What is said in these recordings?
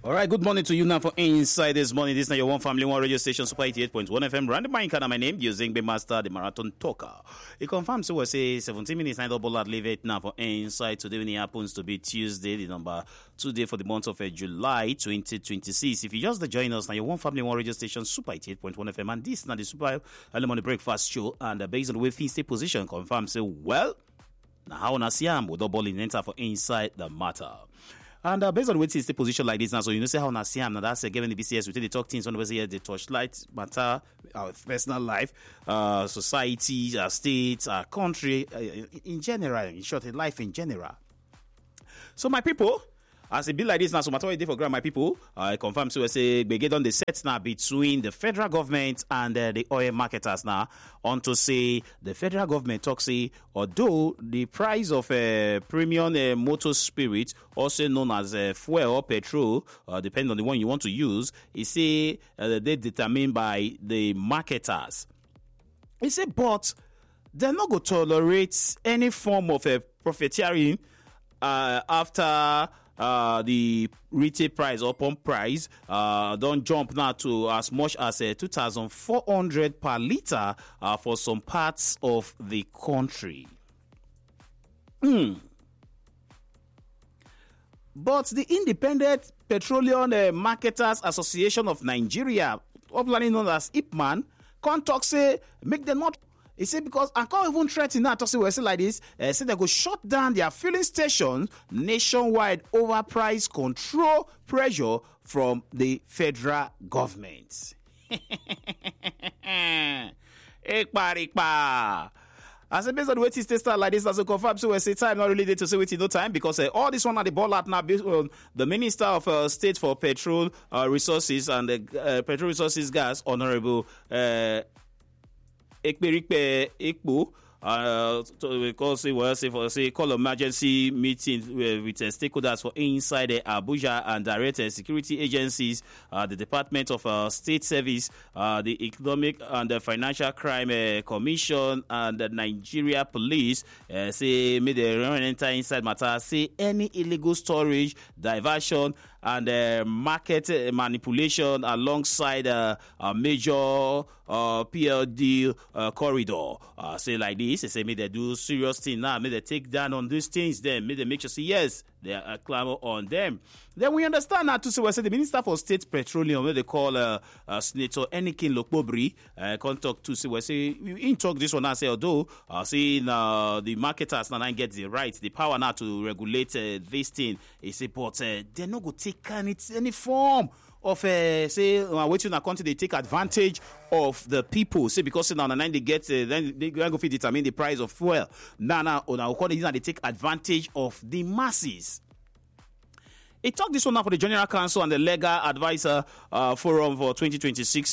All right, good morning to you now for Inside this morning. This is your one family, one radio station, Super 88.1 FM. Randy Minecana, my name, using the master, the marathon talker. It confirms, so we'll say 17 minutes, 9 double at leave it now for Inside. Today, when it happens to be Tuesday, the number 2 day for the month of July 2026. If you just join us now, your one family, one radio station, Super 88.1 FM. And this is now the Super Early Morning Breakfast Show. And based on the way things stay position, confirms, say, well, now how on a siam will double in enter for Inside the Matter. And based on what is the position like this now, so you know, say how Nasiam now that's given the BCS, we take the talk things on the way the torchlight matter, our personal life, society, our states, our country, in general, in short, life in general. So, my people, as a bill like this now, so matter what you did for grant, my people, I confirm so I say we get on the set now between the federal government and the oil marketers now. On to say the federal government talks say although the price of premium motor spirit, also known as fuel or petrol, depending on the one you want to use, is say they determined by the marketers. He say, but they're not going to tolerate any form of profiteering after. The retail price or pump price don't jump now to as much as 2,400 per litre for some parts of the country. But the Independent Petroleum Marketers Association of Nigeria, popularly known as IPMAN, can't talk say make them not. He said because I can't even threaten now to say we say like this. Say they go shut down their filling stations nationwide over price control pressure from the federal government. Ekpa. As a based on the way it start like this, as a confirm, so we say time not really there to say wait no time because all this one at the ball out now based on the Minister of State for Petrol Resources and Petrol Resources Gas, Honorable Ekperikpe Ekpo, call emergency meeting with stakeholders for inside Abuja and direct security agencies, the Department of State Service, the Economic and Financial Crime Commission, and the Nigeria Police. Say may they enter inside matter. Say any illegal storage, diversion, and market manipulation alongside a major PLD corridor. Say like this, they say may they do serious thing now, may they take down on these things, then may they make sure say yes, they are clamor on them. Then we understand now to say we say the Minister for State Petroleum, what they call Senator Enikin Lokpobri, contact to say we say in talk this one now say although saying the marketers now get the right, the power now to regulate this thing, he say but they're not going to take any form of say waiting a country they take advantage of the people, say because now they get then they go fit determine the price of fuel. Now they take advantage of the masses. He talked this one now for the General Counsel and the Legal Advisor Forum for 2026,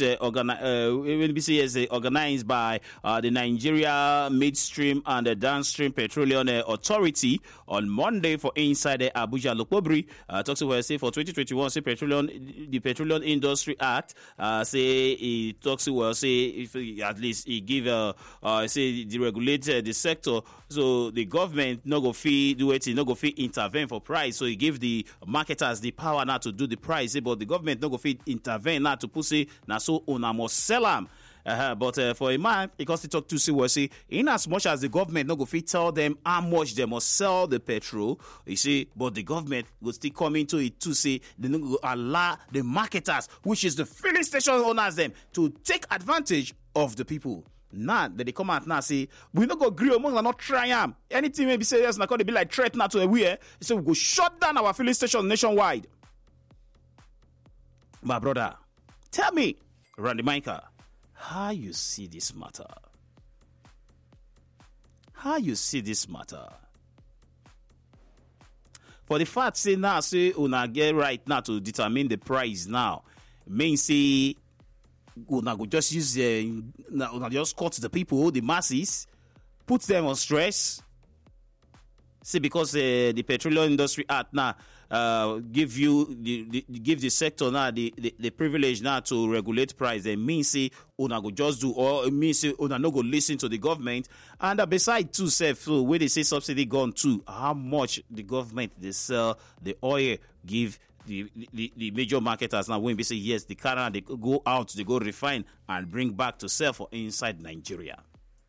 organized by the Nigeria Midstream and Downstream Petroleum Authority on Monday for inside Abuja. Lokpobri talks about say for 2021, say the Petroleum Industry Act. Say he talks about say if at least he give say the regulate the sector, so the government no go fee do it, no go fee intervene for price. So he give the marketers the power now to do the price, but the government no go fit intervene now to put say now so una must sell them. But for a man, because he talk to say we say in as much as the government no go fit tell them how much they must sell the petrol, you see, but the government will still come into it to say they no go allow the marketers, which is the filling station owners, them to take advantage of the people. Now that they come out now say we not go agree among not try am. Anything maybe say yes, now they be like threat now to aware. So we go shut down our filling station nationwide. My brother, tell me, Randy Micah, how you see this matter? How you see this matter? For the fact say now say una get right now to determine the price now, mean say una go just use una just cut the people, the masses, put them on stress. See, because the Petroleum Industry Act now give the sector now the privilege now to regulate price. They mean say una go just do, or it means say una no go listen to the government. And besides too, so where they say subsidy gone to, how much the government they sell the oil give the major marketers now when we say yes, the car they go out, they go refine and bring back to sell for inside Nigeria.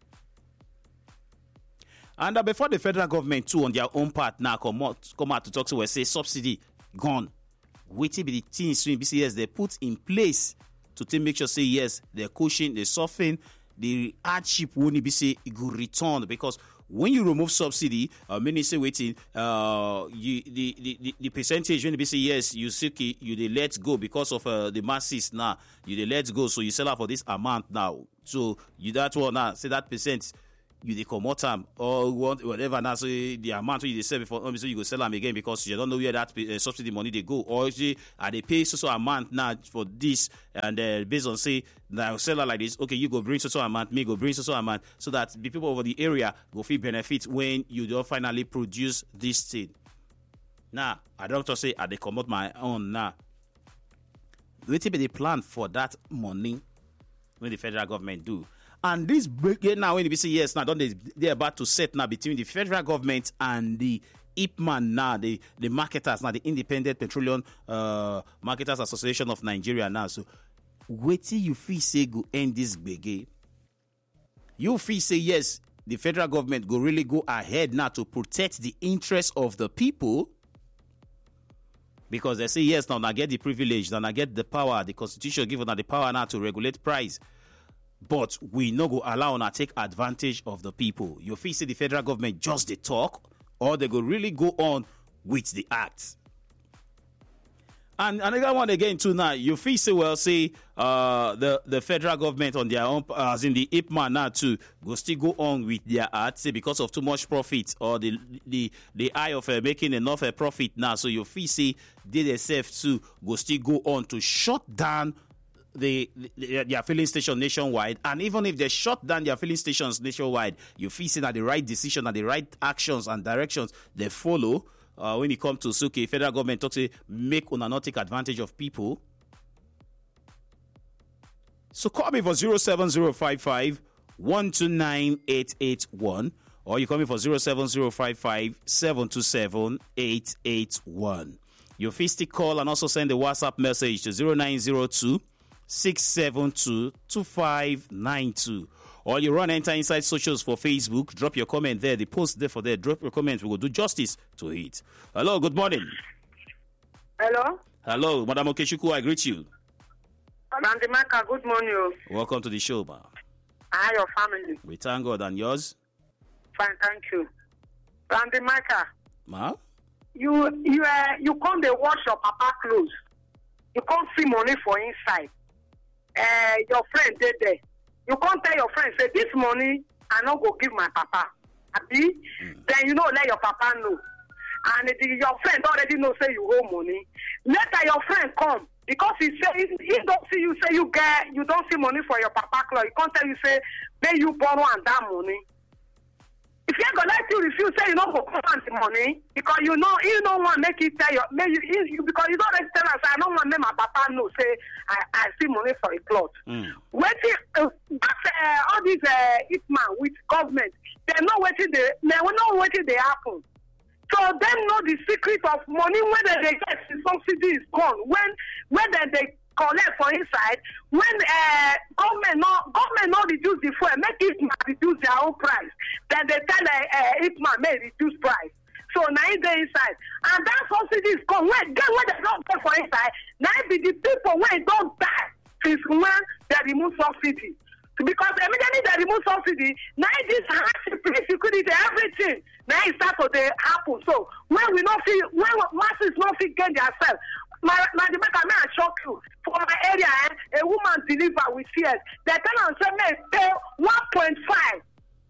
And before the federal government too on their own part now come out to talk to us, say subsidy gone. Waiting be the things we say yes they put in place to make sure say yes they're cushioning, they soften the hardship won't be say it will return, because when you remove subsidy, many say waiting, the percentage when they say yes, you they let go because of the masses now. You they let go, so you sell out for this amount now. So you that one now say that percent you they come out or whatever now. So the amount you they sell before, so you go sell them again because you don't know where that subsidy money they go, or they pay so amount now for this, and based on say now seller like this, okay, you go bring so amount, me go bring so amount, so that the people over the area go feel benefit when you don't finally produce this thing. Now I don't say I they come out my own now. Wait till the plan for that money when the federal government do. And this break now when they say yes now don't they're about to set now between the federal government and the IPMAN now, the marketers now, the Independent Petroleum Marketers Association of Nigeria now. So wait till you feel say go end this bege. You feel say yes, the federal government go really go ahead now to protect the interests of the people, because they say yes now get the privilege, now get the power, the constitution given now the power now to regulate price. But we no go allow na take advantage of the people. You feel say the federal government just they talk, or they go really go on with the act. And another one again too now, you feel say well say the federal government on their own, as in the IPMAN now too, go still go on with their act, say because of too much profit or the eye of making enough profit now. So you feel say they themselves too go still go on to shut down their filling station nationwide. And even if they shut down their filling stations nationwide, you feel that the right decision and the right actions and directions they follow when it comes to Suki, federal government talks say make una not take advantage of people. So call me for 07055 129 881, or you call me for 07055 727 881. Your fistic call and also send a WhatsApp message to 0902 672 2592. Or you enter inside socials for Facebook, drop your comment there, the post there for there, drop your comment, we will do justice to it. Hello, good morning. Hello? Hello, Madam Okechukwu, I greet you. Randy Maka, good morning. Welcome to the show, ma. Hi, your family. We thank God, and yours? Fine, thank you. Randy Maka. Ma? You come to wash your papa clothes. You can't see money for inside. Your friend did there. You can't tell your friend, say, this money, I not go give my papa. Then let your papa know. And your friend already know, say you owe money. Later your friend come, because he don't see you, say you don't see money for your papa clothes. He can't tell you, say, may you borrow and that money. If you're gonna let you refuse, say you don't go command the money, because you don't want to make it tell because you don't tell us, I don't want to make my papa know, say I see money for a plot. All these hitman with government, they know what they happen. So them know the secret of money when they get the subsidy is gone. When they collect for inside, when government not reduce the fuel, make it reduce their own price. Then they tell it may reduce price. So now they inside, and that subsidy is gone. When they don't pay for inside, now it be the people when don't die since when they remove subsidy. Because immediately they remove subsidy, now this hardship, security, everything now it starts to happen. So when masses not feel get themselves. My may I shock you. For my area, a woman deliver with tears. They tell her, say, may pay 1.5.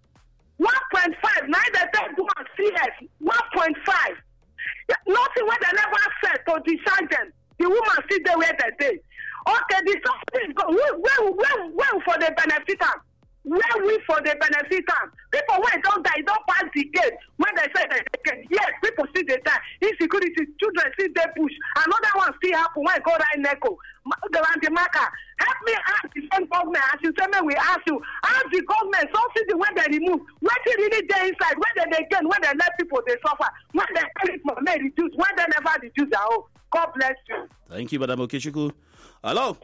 1.5. Now they tell woman CS 1.5. Nothing what they never said to the sergeant. The woman sit there where they did. Okay, the subsidy go. Where for the benefiter? Where we for the benefiter? People when don't die, don't pass the gate. When they say they can, yes, people see the die. Insecurity, children see they push. Another one still happen when go right neko. The marker. Help me ask the same government. As you say, we ask you. Ask the government. Subsidy when they remove. When they really there inside. When they gain. When they let people they suffer. When they tell it may reduce. When they never reduce their own. God bless you. Thank you, Madam Okechukwu. Hello.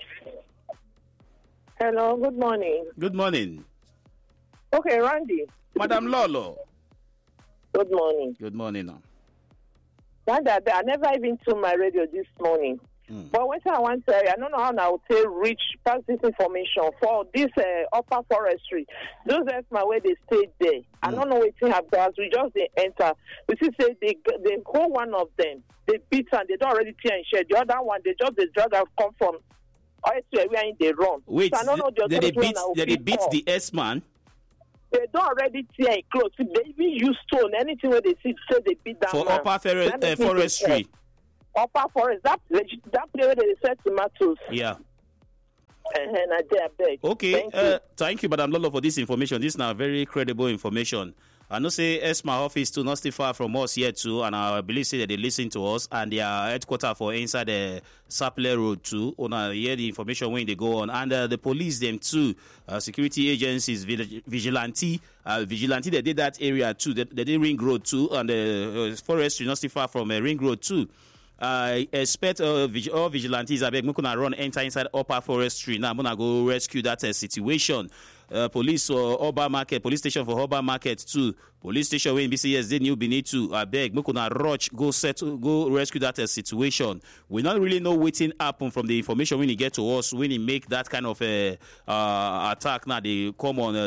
Hello, good morning. Good morning. Okay, Randy. Madam Lolo. Good morning. Good morning now. Randy, I never even tuned my radio this morning. But what I want to tell you, I don't know how I would say reach pass this information for this upper forestry. Those my way they stayed there. I don't know what happened as we just they enter. We see say they hold one of them, they beat and they don't already tear and share. The other one they just the drug have come from where in they run. Wait, so I don't know they beat the S-man? They don't already tear clothes. They even use stone. Anything where they see say they beat that for man. upper forestry. Upper forest, that place where they sell tomatoes. Yeah. And I beg. Okay. Thank you, Madam Lolo, for this information. This is now very credible information. I know say ESMA office too not still far from us here too, and I believe say that they listen to us, and their headquarters for inside the Sapler Road too. Hear the information when they go on, and the police them too, security agencies, vigilante, they did that area too. They did Ring Road too, and the forestry not still far from Ring Road too. I expect all vigilantes. I beg, I'm gonna run enter inside upper forestry. Now I'm gonna go rescue that situation. Police for Oba Market, police station for Oba Market too. Police station where in BCS they new Benin too. I beg, I'm gonna rush go rescue that situation. We not really know what's happen from the information when he get to us when he make that kind of attack. Now they come on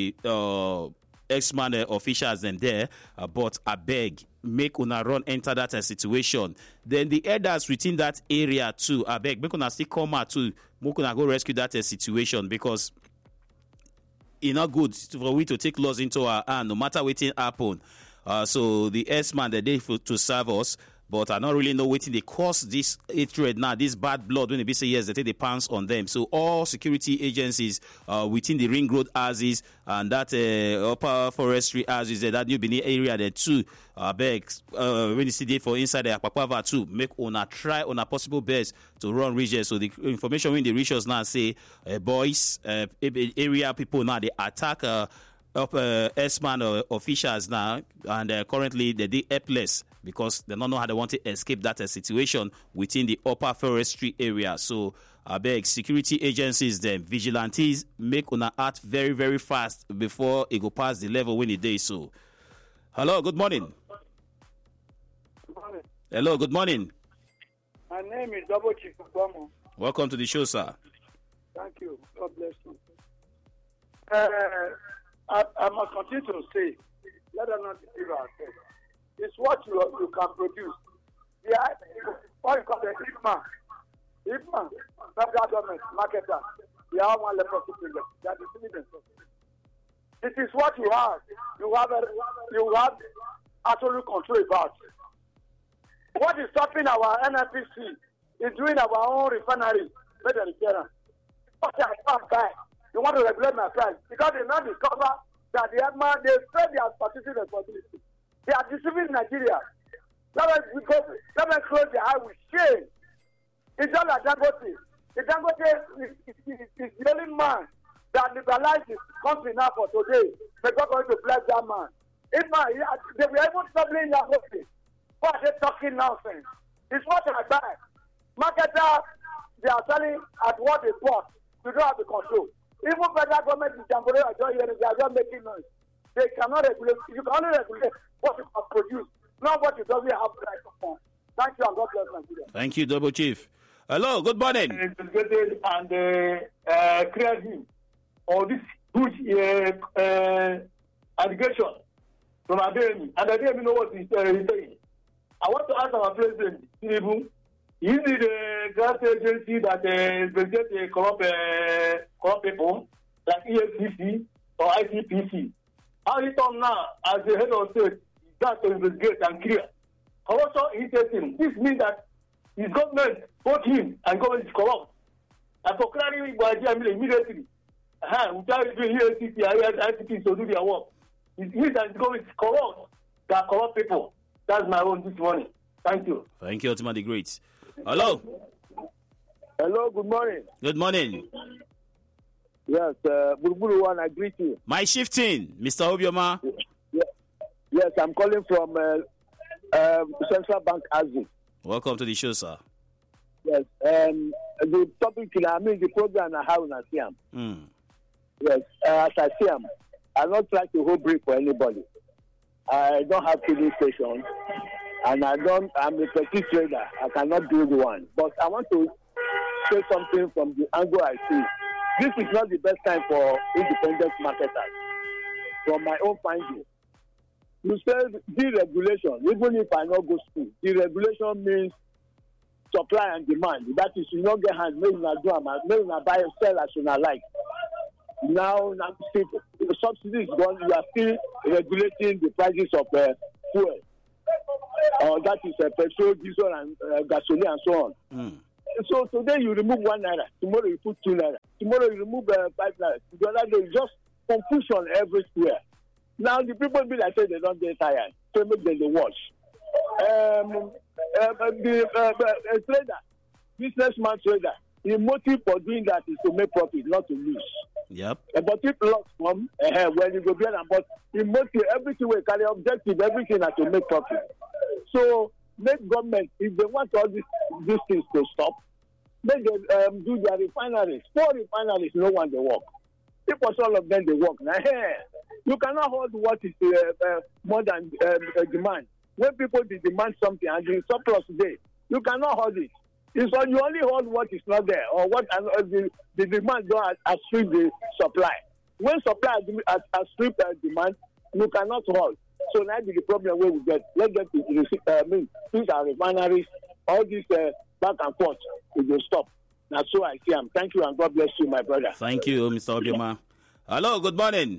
the X-Man officials them there, but I beg, make una run enter that situation. Then the elders within that area too, I beg, make una still come out too, make una go rescue that situation, because it's not good for we to take laws into our hand no matter what happen. So the S-man the day to serve us, but I don't really know what they cause this hatred now, this bad blood when they say yes, they take the pants on them. So all security agencies within the Ring Road houses and that upper forestry houses, that New Benin area there too, beg, when you see there for inside the Akpakpava too, make on try on a possible best to run regions. So the information when they reach us now say, boys, area people now, they attack S-man officials now, and currently they did helpless because they don't know how they want to escape that situation within the upper forestry area. So I beg security agencies, them vigilantes, make una act very, very fast before it go past the level when it is. So, hello, good morning. Good morning. Hello, good morning. My name is Double Chief Obama. Welcome to the show, sir. Thank you. God bless you. I must continue to say, let us not deceive ourselves. It's what you can produce. Yeah, what you call the Ipman, federal government, marketer, they are one level of people. They are deceiving themselves. This is what you have. You have absolute control about. What is stopping our NNPC is doing our own refinery, made a repair. What I can't buy. You want to regulate my price because they now discover that they spread their particular responsibility. They are deceiving Nigeria. Let us close the eye with shame. It's not like Dangote. The Dangote is the only man that liberalized his country now for today. May God going to bless that man. If they were able to stop playing Dangote, why are they talking nonsense? It's what I buy. Marketers, they are selling at what they bought. You don't have the control. Even federal government in Jamboree are just making noise. They cannot regulate. You can only regulate what you can produce, not what you don't have right upon. Thank you and God bless Nigeria. Thank you, Double Chief. Hello, good morning. Investigated and cleared him of this huge allegation from Ademi. And I don't even know what he's saying. I want to ask our president, Tinubu, is it the grant agency that investigates corrupt people like EFCC or ICPC? How he come now as the head of state that to investigate and clear? Corruption irritating. This means that his government, both him and government is corrupt. And for clearing immediately, without doing EFCC and ICPC to do their work, it means that the government is corrupt. They are corrupt people. That's my own this morning. Thank you. Thank you, Ultima the Great. Hello. Hello, good morning. Good morning. Yes, Burburu one, I greet you. My shifting, Mr. Obioma. Yes, I'm calling from Central Bank Azi. Welcome to the show, sir. Yes. The topic, the program I have on Siam. Yes, as I see them, I not try to hold break for anybody. I don't have filling station, and I'm a petty trader. I cannot build one. But I want to say something from the angle I see. This is not the best time for independent marketers. From my own finding, you said deregulation. Even if I not go school, deregulation means supply and demand. That is, you don't get hands, maybe not do, maybe not buy and sell as you not like. Now the subsidy is gone. You are still regulating the prices of fuel. That is petrol, diesel, and gasoline, and so on. So today you remove 1 naira. Tomorrow you put 2 naira. Tomorrow you remove 5 naira. The other day just confusion everywhere. Now the people be like say they don't get tired. So make them the watch. The trader, businessman trader, the motive for doing that is to make profit, not to lose. Yep. But if loss come, when you go behind, but the motive, everything will carry objective, everything has to make profit. So make government, if they want all these things to stop, make them do their refineries. 4 refineries, no one they work. If was all of them they work, now you cannot hold what is more than demand. When people demand something and the surplus today, you cannot hold it. It's all, you only hold what is not there, or what the demand don't outstrip the supply. When supply outstrip demand, you cannot hold. So now the problem where we get, let's get these are refineries, all these back and forth, it will stop. Now, so I see them. Thank you, and God bless you, my brother. Thank you, Mr. Obioma. Hello, good morning.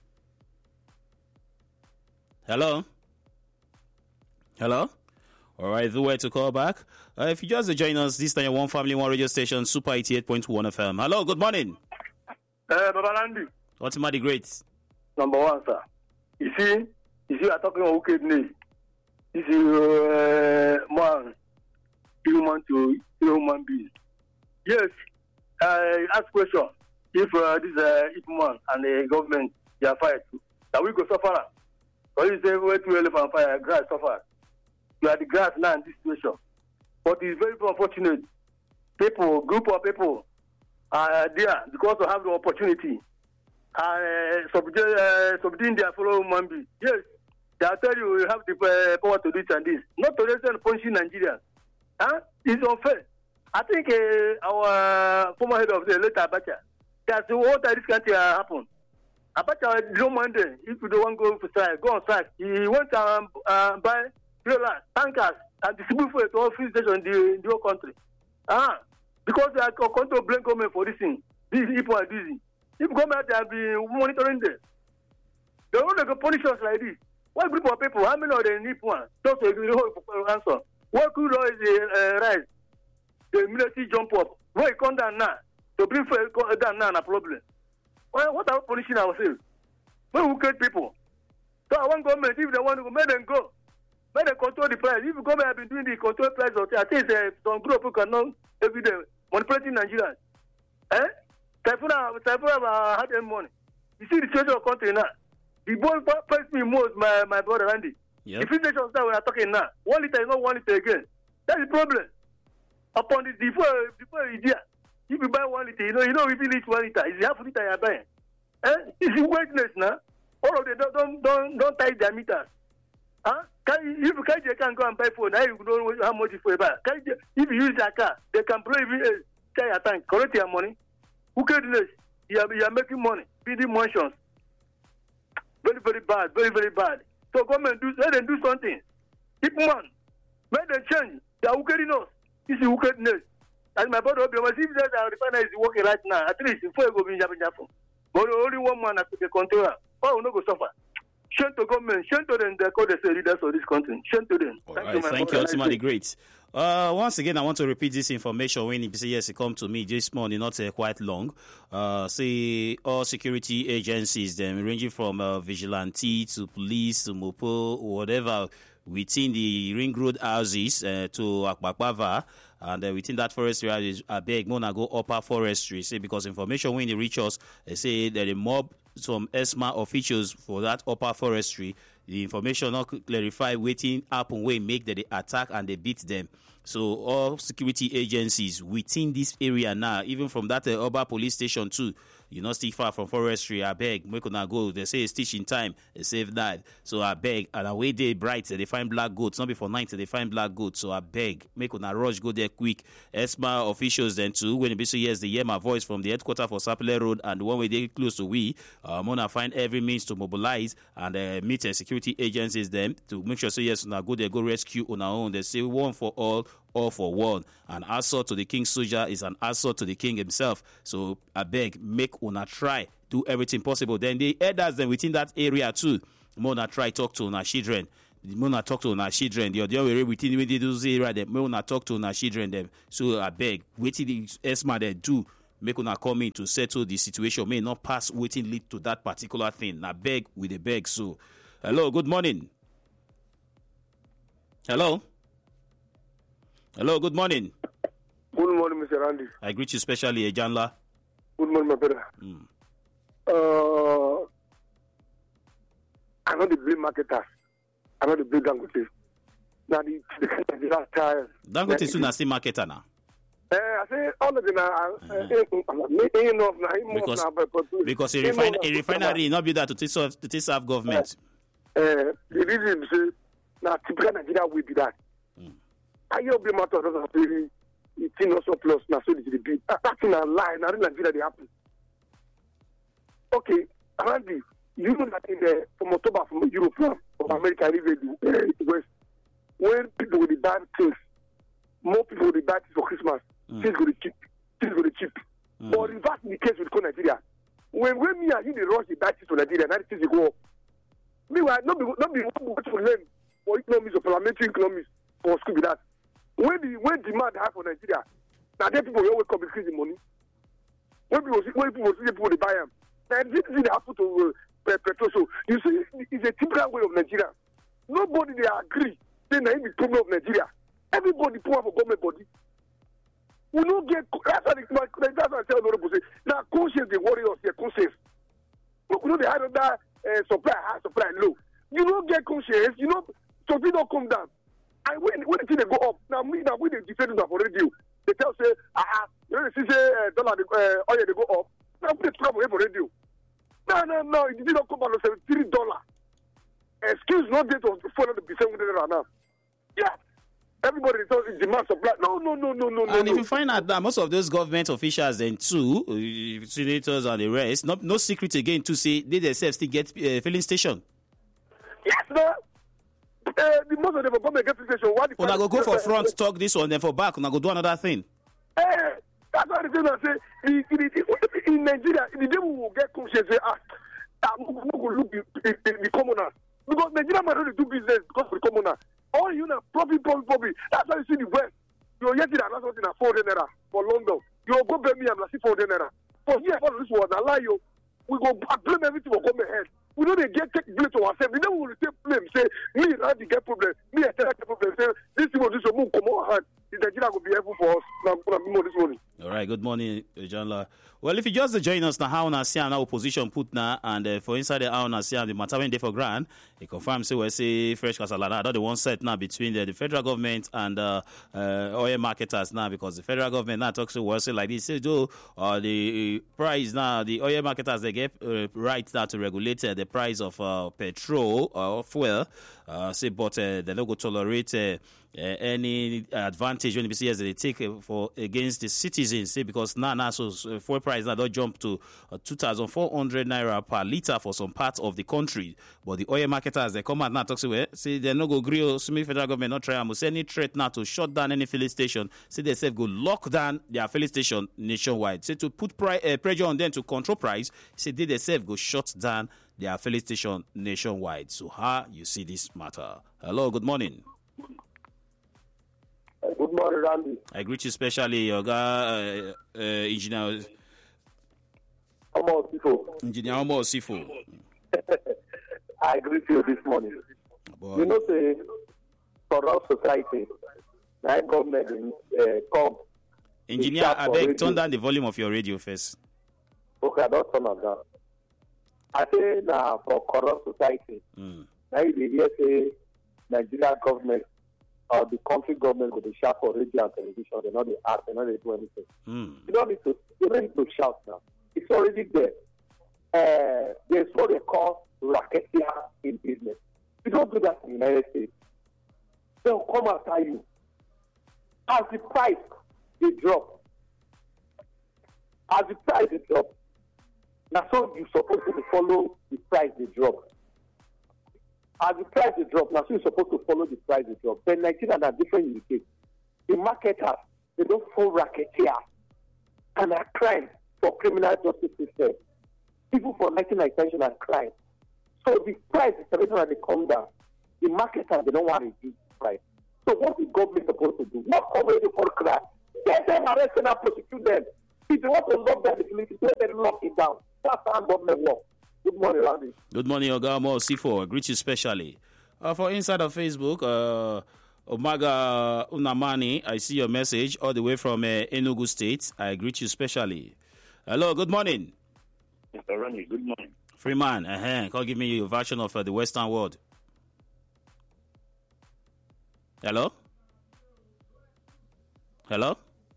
Hello? Hello? All right, the way to call back. If you just join us, this time your One Family, One radio station, Super 88.1 FM. Hello, good morning. Baba Landy. What's the great? Number 1, sir. You see, you are talking about wickedness. This is man, human to human being. Yes, I ask question. If this man and the government, they are fired, that we go suffer. Or you say, wait to elephant fire, grass suffer. You are the grass now in this situation. But it's very unfortunate. People, group of people are there because they have the opportunity. Subduing their fellow human beings. Yes, they will tell you have the power to do this and this. Not to listen punishing Nigerians. It's unfair. I think our former head of the late Abacha, that's what this country happened. Abacha don't mind it. If you don't want to go for strike, go on strike. He went and buy tankers and distribute for it to all free stations in the whole country. Because they are going to blame government for this thing. These people are busy. If government have been monitoring them, they want to punish us like this. What group of people, how many of them need one? Just to answer. What good law is the rise? The military jump up. Why come down now? To bring down now a problem. What are we punishing ourselves? We will get people. So I want government, if they want to go, let them go. Let them control the price. If the government have been doing the control price of I think some group of people cannot every day manipulating Nigerians. Typhoon had them money. You see the situation of the country now. The boy pressed me most, my brother Randy. Yep. The free station that we are talking now, 1 liter is not 1 liter again. That's the problem. Upon the before you there, if you buy 1 liter, you know if you reach 1 liter, it's half liter you are buying. It's weightless now. All of them don't tie their meters. If you can go and buy phone, now you don't know how much you buy. If you use their car, they can blow even your tank, collect your money. Wickedness, you are making money, building mansions. Very, very bad, very, very bad. So government let them do something. People man, let them change. They are wickedness. This is wickedness. And my brother, if there's a refinery is working right now, at least before you go in Japan. But only one man has to be controller. Oh, will not go suffer. Shame to government, shame to them, they call the leaders of this country. Shame to them. All right, thank you, ultimately great. Once again, I want to repeat this information when he say yes, it come to me this morning, not quite long. Say all security agencies, them ranging from vigilante to police to Mopo, whatever, within the ring road houses to Akbakbava, and within that forestry area, I beg, Mona go upper forestry. Say because information when they reach us, they say that they mob some ESMA officials for that upper forestry. the information not clarify wetin happen wey make dem dey attack and dey beat them. So all security agencies within this area now, even from that Oba police station too, you not still far from forestry. I beg, make una go. They say it's teaching time, they save that. So I beg, and away day bright, they find black goats. Not before night, they find black goats. So I beg, make una rush, go there quick. ESMA officials then too, when it be yes, they hear my voice from the headquarters for Sapele Road, and the one way they close to we, Mona find every means to mobilize and meet security agencies them to make sure, so yes, una go there, go rescue on our own. They say one for all for one. An assault to the king's soldier is an assault to the king himself. So I beg, make una try, do everything possible. Then the elders then within that area too, Mona try talk to una children. Mona talk to una children. The other way within those area, then Mona talk to una children them. So I beg, waiting the ESMA they do, make una come in to settle the situation. May not pass waiting lead to that particular thing. I beg with a beg. So hello, good morning. Hello, good morning. Good morning, Mr. Randy. I greet you especially, Ejanla. Good morning, my brother. I know the blame marketers. I know the blame Dangote. Now the last time. Dangote is still marketer now. I say all of them are because a refinery not be that to take serve government. The reason is now typical Nigeria will be that. I hear the matter of it's also plus now so the big. That's in a lie. Now in Nigeria they happen. Okay, Randy, you know that in the from October from Europe from America even the West, when people will buy things, more people will buy things for Christmas. Things will be cheap. But in fact, in the case with Nigeria, when me and you they rush the buy things for Nigeria, now things go up. Meanwhile, not be what to learn for economics or parliamentary economics for school with that. When demand high for Nigeria, now then people always come increase the money. When people see people they buy them. Now this is the happen to petrol. So you see, it's a typical way of Nigeria. Nobody they agree. Then there is the problem of Nigeria. Everybody poor for government body. We don't get. That's what I tell honorable say. Now conscience they worry us. Their conscience. Look, you know they had that supply high, supply low. You don't get conscience. You know, so if you don't come down. And when the thing they go up, now we they defend them for radio. They tell say, you know they say dollar oil they go up. Now we trouble for radio. No, it did not come down to $73. Excuse not there to follow the $700 now. Yeah. Everybody demand supply. No. And if you find out that most of those government officials then too, senators and the rest, no secret again to say they themselves still get filling station. Yes, no. The most of them will come and get filling station. When I go for front, talk this one, then for back, when I go do another thing. That's why the thing I say, in Nigeria, the day we will get conscious, say, we will look the commoners. Because Nigeria might only do business because of the commoner. All you know, profit. That's why you see the West. You're getting another something at 400 naira for London. You'll go Birmingham and see 400 naira. For here, for this one, I lie you. We go blame everything will come ahead. We know they take blame to ourselves. We don't will take blame. Say, me and the get problem. Me and the problem. Say, this thing will do so move, come on hand. The Nigeria will be helpful for us. Now, I'm going to be more this morning. All right, good morning, John. Well, if you just join us now, how on see our opposition put now, and for inside the how on see the matter when they for grand, it confirms say we say fresh Casalana. That's the one set now between the federal government and oil marketers now, because the federal government now talks to us like this. Say, though, the price now, the oil marketers they get right now to regulate the price of petrol or fuel. Say, but they don't go tolerate. Any advantage when the BCS they take for against the citizens, say because now so fuel price now don't jump to 2,400 naira per liter for some parts of the country, but the oil marketers they come out now talk say they no go agree. Semi federal government not try almost any threat now to shut down any filling station. Say they say go lock down their filling station nationwide. Say to put pressure on them to control price. Say they themselves go shut down their filling station nationwide. So how you see this matter? Hello, good morning. Good morning, Randy. I greet you especially, your guy, Engineer Omo Osifo. I greet you this morning. Boy. You know, say, for our society, that government come. Engineer, I beg, turn down the volume of your radio first. Okay, I don't turn it down. I say now for corrupt society, Now they hear say Nigeria government or the country government go to shout for radio and television. They not they ask, they not they do anything. You don't need to shout now. It's already there. There's what they call racketeer in business. You don't do that in the United States. They'll come after you. As the price they drop. As the price they drop. Now so you're supposed to follow the price they drop. As the price they drop, now so you're supposed to follow the price they drop. Then Nigeria are different in the case. The marketers, they don't fall racketeer and are crime for criminal justice system. People for national extension are crime. So the price is everything they come down. The marketers, they don't want to reduce the price. So what the government supposed to do? Not cover the for crime. Get them arrested and prosecute them. If they want to lock down the community, let them lock it down. That's how government work. Good morning, Randy. Good morning, Ogamo C4. I greet you specially. For Inside of Facebook, Omaga Unamani, I see your message all the way from Enugu State. I greet you specially. Hello, good morning. Mr. Randy, good morning. Freeman, can you give me your version of the Western world? Hello? Hello?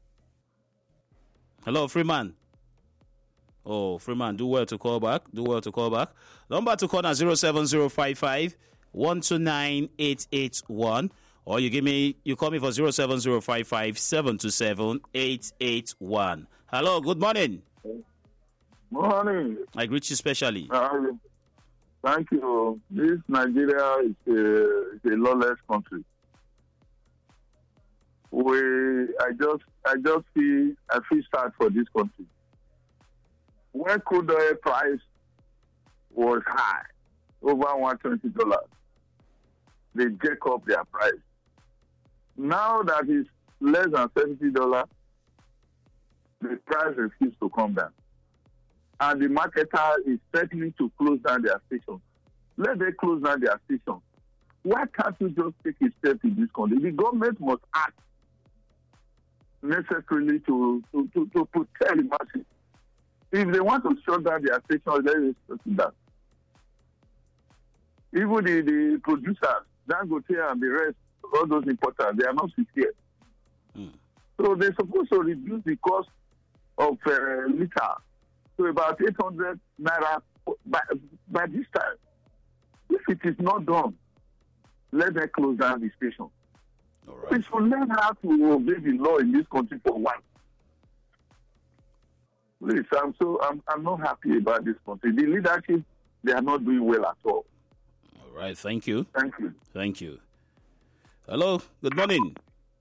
Hello, Freeman. Oh, Freeman, do well to call back. Number to call now 07055 129 881. Or you call me for 07055 727 881. Hello, good morning. Morning. I greet you specially. Thank you. This Nigeria is a lawless country. I feel sad for this country. When crude oil price was high, over $120, they jack up their price. Now that it's less than $70, the price refuses to come down. And the marketer is threatening to close down their station. Let them close down their station. Why can't you just take a step in this country? The government must act necessarily to protect the masses. If they want to shut down their station, let them do that. Even the producers, Dangote and the rest, all those importers, they are not sincere. So they're supposed to reduce the cost of liter to about 800 naira by this time. If it is not done, let them close down the station. All right. We should learn how to obey the law in this country for once. Please, I'm not happy about this country. The leadership, they are not doing well at all. All right, thank you. Thank you. Hello, good morning.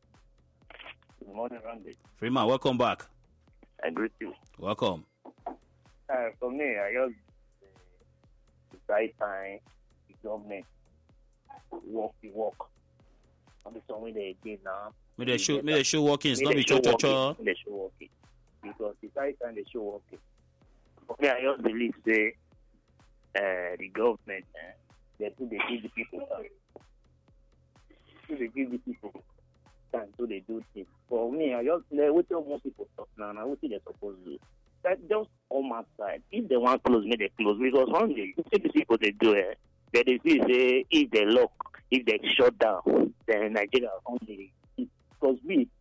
Good morning, Randy. Freeman, welcome back. I greet you. Welcome. For me, I just decide time the government walk the walk. On the song they did now. May they show walking, it's not be cho-cho-cho. They show walking. Because the time they show walking. For me, I just believe the government they give the people time. They give the people time so they do things. For me, I just what most people talk now. Now what they supposed to do. That just come outside. If they want close, may they close. Because one day you see the people they do it. They say if they lock, if they shut down, then Nigeria only. Because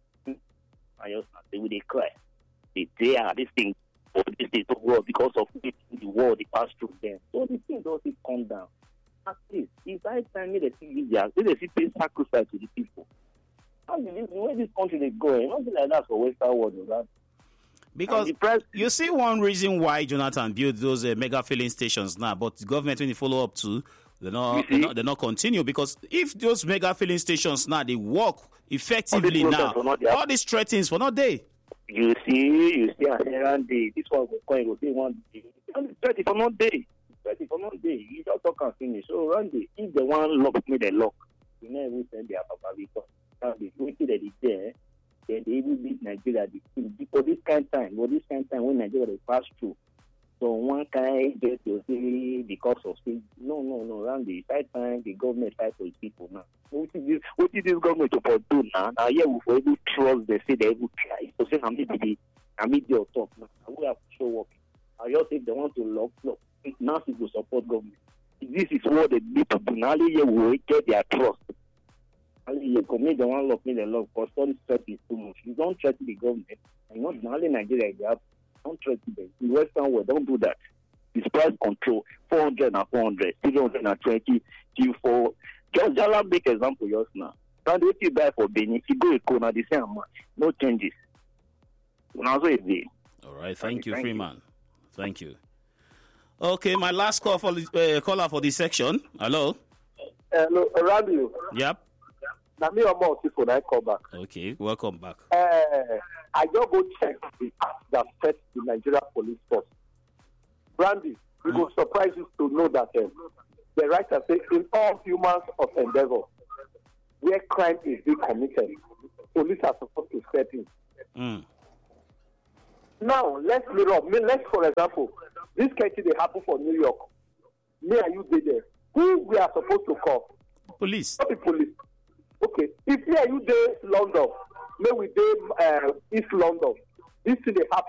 I just say they cry. They are this thing for this thing to work because of the war they pass through them. So the thing doesn't come down. At least if I time they see they pay sacrifice to the people. I believe where this country they go, nothing like that for Western world, right? Because you see one reason why Jonathan built those mega filling stations now, but the government when they follow up to, they not continue. Because if those mega filling stations now they work effectively now, all these threats for not there. You see, around this one will say one day. 30 for not day. You just talk and finish. So Randy, if the one lock, may they lock. You never send their papa because the waiting that is there. They even beat Nigeria for this kind of time. But this kind of time when Nigeria they pass through, so one kind just to say because of say no, Randy. It's time the government fight for its people now. What is this government to do now? Now yeah, we for able trust. They say they able try. So say I'm the top now. We have to show work. I just if they want to lock, now people support government. This is what they need to do. Now they will get their trust. You commit the one love, me the love, because all this threat is too much. You don't threaten the government. And not only Nigeria, they have, don't threaten them. In Western world, don't do that. It's price control, 400 and 400, 320, Q4. Just a big example just now. And if you buy for Benin, if you go to Kona, the same amount. No changes. All right, thank you, Freeman. Thank you. Okay, my last call for caller for this section. Hello. Hello, around you. Yep. Now me or more people I call back. Okay, welcome back. I just go check the app that sets the Nigeria police force. Brandy, we will surprise you to know that the writer says in all humans of endeavor, where crime is being committed, police are supposed to step in. Now, let's for example, this case they happen for New York. Me and you did there. Who we are supposed to call? Police. Not the police. Okay. If me and you did London, may we did East London. This thing they happen.